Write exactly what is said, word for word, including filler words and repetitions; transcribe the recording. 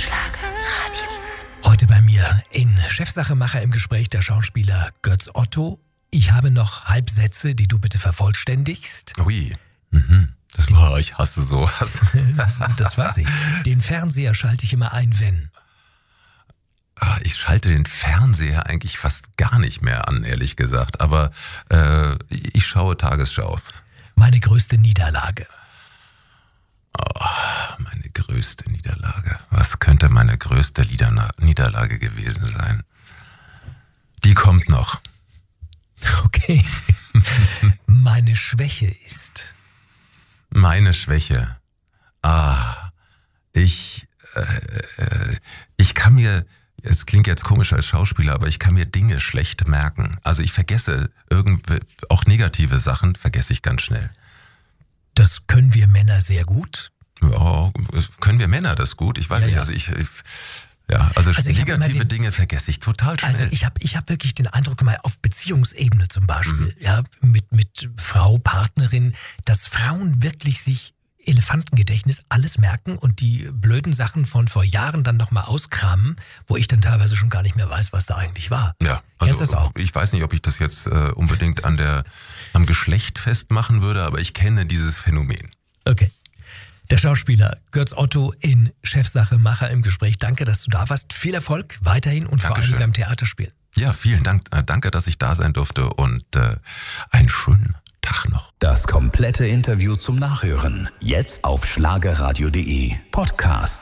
Schlagerradio. Heute bei mir in Chefsachemacher im Gespräch der Schauspieler Götz Otto. Ich habe noch Halbsätze, die du bitte vervollständigst. Ui, mhm. Das war, ich hasse sowas. Das weiß ich. Den Fernseher schalte ich immer ein, wenn... Ich schalte den Fernseher eigentlich fast gar nicht mehr an, ehrlich gesagt. Aber äh, ich schaue Tagesschau. Meine größte Niederlage. Oh, meine größte Niederlage. Was könnte meine größte Liederna- Niederlage gewesen sein? Die kommt noch. Okay. Meine Schwäche ist... Meine Schwäche. Ah, ich, äh, ich kann mir, es klingt jetzt komisch als Schauspieler, aber ich kann mir Dinge schlecht merken. Also ich vergesse irgendwie, auch negative Sachen vergesse ich ganz schnell. Das können wir Männer sehr gut. Ja, können wir Männer das gut? Ich weiß Ja, nicht, ja. also ich, ich ja, also, Also ich hab immer negative den- Dinge vergesse ich total schnell. Also ich habe ich hab wirklich den Eindruck, mal auf Beziehungsebene zum Beispiel, Mhm. ja, mit, mit Frau, Partnerin, dass Frauen wirklich sich Elefantengedächtnis alles merken und die blöden Sachen von vor Jahren dann nochmal auskramen, wo ich dann teilweise schon gar nicht mehr weiß, was da eigentlich war. Ja, Kennst also du das auch? ich weiß nicht, ob ich das jetzt äh, unbedingt an der, am Geschlecht festmachen würde, aber ich kenne dieses Phänomen. Okay. Der Schauspieler Götz Otto in Chefsachemacher im Gespräch. Danke, dass du da warst. Viel Erfolg weiterhin und vor allem Dankeschön. beim Theaterspielen. Ja, vielen Dank. Äh, danke, dass ich da sein durfte und äh, einen schönen Tag noch. Das komplette Interview zum Nachhören. Jetzt auf schlagerradio punkt de Podcast.